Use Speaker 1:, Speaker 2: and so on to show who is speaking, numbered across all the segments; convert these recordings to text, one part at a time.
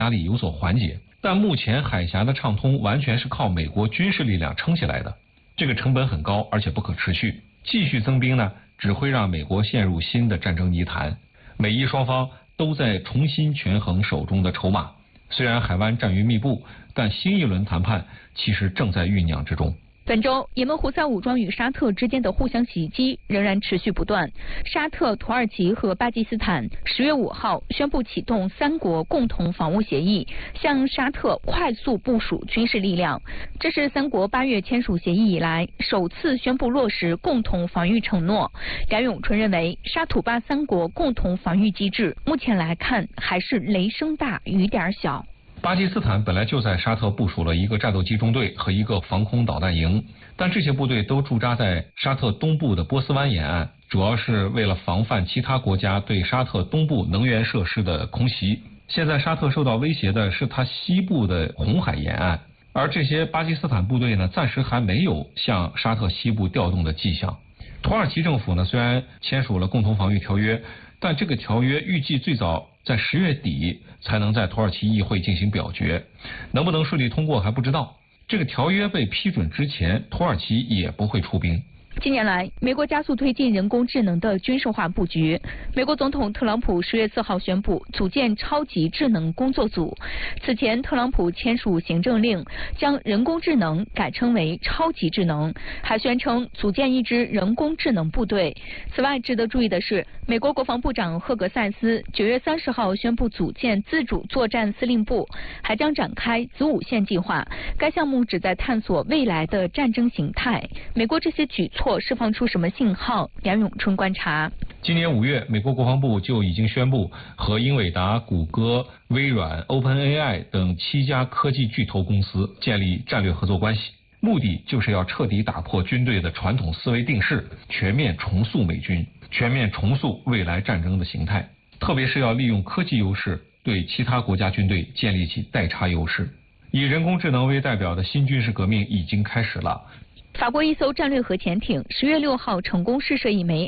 Speaker 1: 压力有所缓解。但目前海峡的畅通完全是靠美国军事力量撑起来的，这个成本很高，而且不可持续。继续增兵呢，只会让美国陷入新的战争泥潭。美伊双方都在重新权衡手中的筹码。虽然海湾战云密布，但新一轮谈判其实正在酝酿之中。
Speaker 2: 本周，也门胡塞武装与沙特之间的互相袭击仍然持续不断。沙特、土耳其和巴基斯坦10月5号宣布启动3国共同防务协议，向沙特快速部署军事力量。这是3国8月签署协议以来首次宣布落实共同防御承诺。梁永春认为，沙土巴3国共同防御机制目前来看还是雷声大雨点小。
Speaker 1: 巴基斯坦本来就在沙特部署了一个战斗机中队和一个防空导弹营，但这些部队都驻扎在沙特东部的波斯湾沿岸，主要是为了防范其他国家对沙特东部能源设施的空袭。现在沙特受到威胁的是它西部的红海沿岸，而这些巴基斯坦部队呢，暂时还没有向沙特西部调动的迹象。土耳其政府呢，虽然签署了共同防御条约，但这个条约预计最早在10月底才能在土耳其议会进行表决，能不能顺利通过还不知道。这个条约被批准之前，土耳其也不会出兵。
Speaker 2: 近年来，美国加速推进人工智能的军事化布局。美国总统特朗普10月4号宣布组建超级智能工作组。此前，特朗普签署行政令，将人工智能改称为超级智能，还宣称组建一支人工智能部队。此外，值得注意的是，美国国防部长赫格塞斯9月30号宣布组建自主作战司令部，还将展开子午线计划。该项目旨在探索未来的战争形态。美国这些举措释放出什么信号？梁永春观察。
Speaker 1: 今年5月，美国国防部就已经宣布和英伟达、谷歌、微软、OpenAI 等7家科技巨头公司建立战略合作关系，目的就是要彻底打破军队的传统思维定式，全面重塑美军，全面重塑未来战争的形态，特别是要利用科技优势对其他国家军队建立起代差优势。以人工智能为代表的新军事革命已经开始了。
Speaker 2: 法国一艘战略核潜艇10月6号成功试射一枚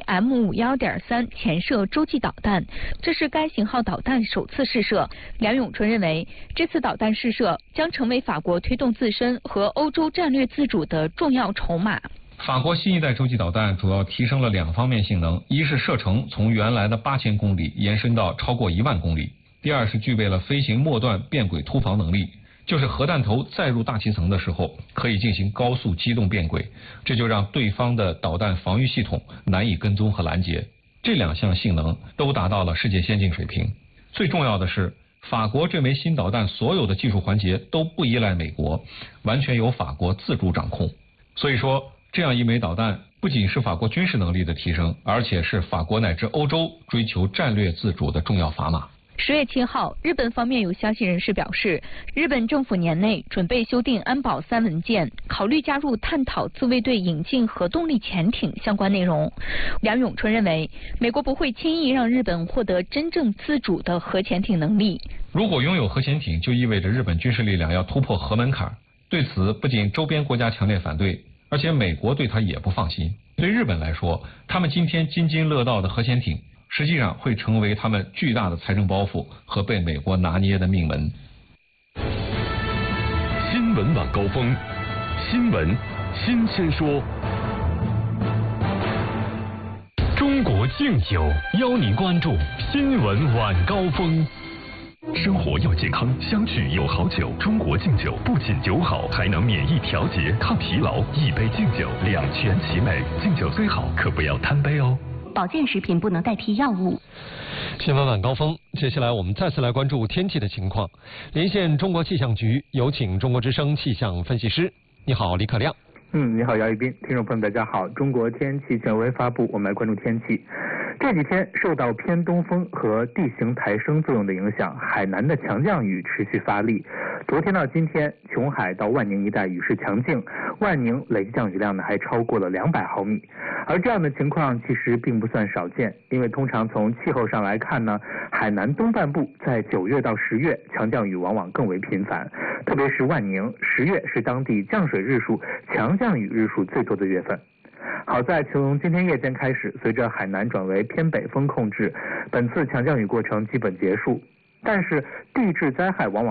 Speaker 2: M51.3 潜射洲际导弹，这是该型号导弹首次试射。梁永春认为，这次导弹试射将成为法国推动自身和欧洲战略自主的重要筹码。
Speaker 1: 法国新一代洲际导弹主要提升了2方面性能，一是射程从原来的8000公里延伸到超过1万公里，第二是具备了飞行末段变轨突防能力。就是核弹头载入大气层的时候，可以进行高速机动变轨，这就让对方的导弹防御系统难以跟踪和拦截。这2项性能都达到了世界先进水平。最重要的是，法国这枚新导弹所有的技术环节都不依赖美国，完全由法国自主掌控。所以说，这样一枚导弹不仅是法国军事能力的提升，而且是法国乃至欧洲追求战略自主的重要砝码。
Speaker 2: 10月7号，日本方面有消息人士表示，日本政府年内准备修订安保3文件，考虑加入探讨自卫队引进核动力潜艇相关内容。梁永春认为，美国不会轻易让日本获得真正自主的核潜艇能力。
Speaker 1: 如果拥有核潜艇，就意味着日本军事力量要突破核门槛。对此，不仅周边国家强烈反对，而且美国对他也不放心。对日本来说，他们今天津津乐道的核潜艇实际上会成为他们巨大的财政包袱和被美国拿捏的命门。
Speaker 3: 新闻晚高峰，新闻新鲜说。中国敬酒邀您关注新闻晚高峰。生活要健康，相聚有好酒。中国敬酒不仅酒好，还能免疫调节、抗疲劳。一杯敬酒，两全其美。敬酒虽好，可不要贪杯哦。
Speaker 4: 保健食品不能代替药物。
Speaker 5: 新闻晚高峰，接下来我们再次来关注天气的情况。连线中国气象局，有请中国之声气象分析师。你好，李可亮。
Speaker 6: 你好，姚一斌，听众朋友大家好。中国天气权威发布，我们来关注天气。这几天受到偏东风和地形抬升作用的影响，海南的强降雨持续发力。昨天到今天，琼海到万宁一带雨势强劲，万宁累计降雨量呢还超过了200毫米。而这样的情况其实并不算少见，因为通常从气候上来看呢，海南东半部在9月到10月强降雨往往更为频繁，特别是万宁10月是当地降水日数、强降雨日数最多的月份。好在从今天夜间开始，随着海南转为偏北风控制，本次强降雨过程基本结束。但是地质灾害往往